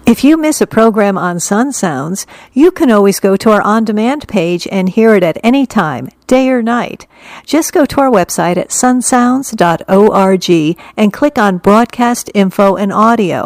If you miss a program on Sun Sounds, you can always go to our on-demand page and hear it at any time, day or night. Just go to our website at sunsounds.org and click on Broadcast Info and Audio.